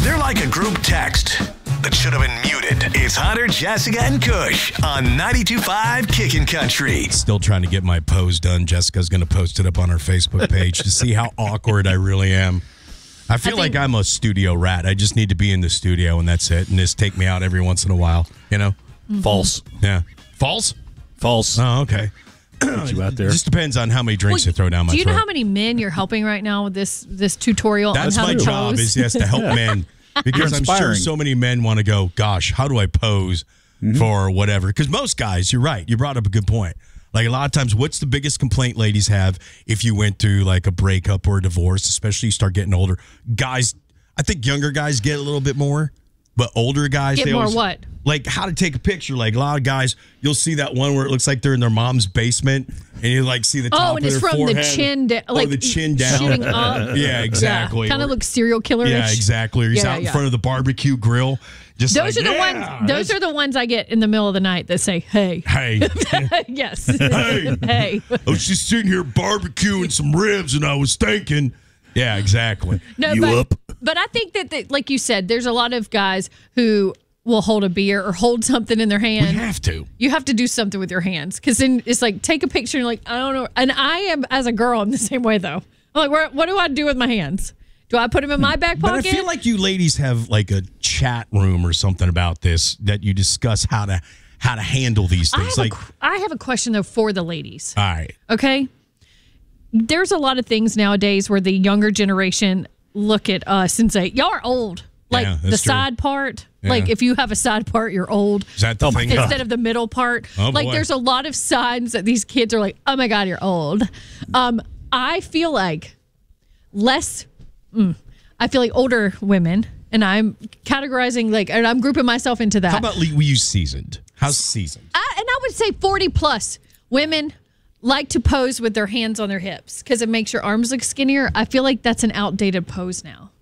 They're like a group text that should have been muted. It's Hunter, Jessica, and Kush on 92.5 Kickin' Country. Still trying to get my pose done. Jessica's going to post it up on our Facebook page to see how awkward I really am. I feel like I'm a studio rat. I just need to be in the studio, and that's it. And just take me out every once in a while, you know? Mm-hmm. False. Yeah. False? False. Oh, okay. Get you out there. It just depends on how many drinks I throw down my throat. Do you know how many men you're helping right now with this tutorial That's on how my to job pose? is, yes, to help men. Because I'm sure so many men want to go, gosh, how do I pose for whatever? Because most guys, you're right. You brought up a good point. Like a lot of times, what's the biggest complaint ladies have if you went through like a breakup or a divorce, especially you start getting older? Guys, I think younger guys get a little bit more, but older guys, Get more what? Like how to take a picture. Like a lot of guys, you'll see that one where it looks like they're in their mom's basement, and you like see the top Oh, and of it's their from forehead. the chin down, like the chin down, shooting up. Yeah, exactly. Kind of looks serial killer-ish. Yeah, exactly. Or he's out in front of the barbecue grill. Just those are the ones. Those are the ones I get in the middle of the night that say, "Hey, hey, yes, hey, hey." I was just sitting here barbecuing some ribs, and I was thinking, yeah, exactly. No, but I think that, like you said, there's a lot of guys who will hold a beer or hold something in their hand. We have to. You have to do something with your hands because then it's like take a picture and you're like, I don't know. And I am, as a girl, I'm the same way though. I'm like, what do I do with my hands? Do I put them in my back pocket? But I feel like you ladies have like a chat room or something about this that you discuss how to handle these things. I have a question though for the ladies. All right. Okay. There's a lot of things nowadays where the younger generation look at us and say, y'all are old. Like the side part. Yeah. Like if you have a side part, you're old. Is that the thing? Instead of the middle part. Oh, like boy. there's a lot of signs that these kids are like, oh my God, you're old. I feel like I feel like older women, and I'm categorizing and I'm grouping myself into that. How about we use seasoned? How's seasoned? And I would say 40 plus women like to pose with their hands on their hips because it makes your arms look skinnier. I feel like that's an outdated pose now.